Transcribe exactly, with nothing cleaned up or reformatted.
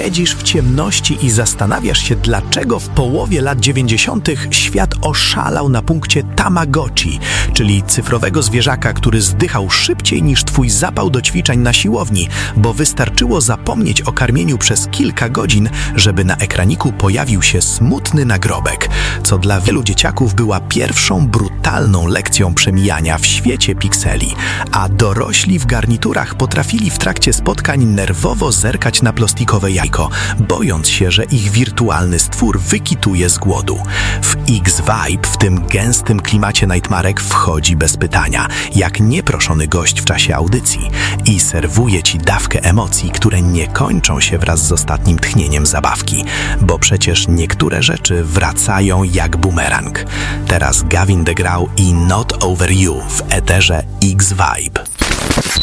siedzisz w ciemności i zastanawiasz się, dlaczego w połowie lat dziewięćdziesiątych świat oszalał na punkcie Tamagotchi, czyli cyfrowego zwierzaka, który zdychał szybciej niż twój zapał do ćwiczeń na siłowni, bo wystarczyło zapomnieć o karmieniu przez kilka godzin, żeby na ekraniku pojawił się smutny nagrobek, co dla wielu dzieciaków była pierwszą brutalną lekcją przemijania w świecie pikseli, a dorośli w garniturach potrafili w trakcie spotkań nerwowo zerkać na plastikowe jajko, bojąc się, że ich wirtualny stwór wykituje z głodu. W X-Vibe, w tym gęstym klimacie Nightmarek, wchodzi bez pytania, jak nieproszony gość w czasie audycji i serwuje ci dawkę emocji, które nie kończą się wraz z ostatnim tchnieniem zabawki, bo przecież niektóre rzeczy wracają jak bumerang. Teraz Gavin DeGraw i Not Over You w eterze X-Vibe.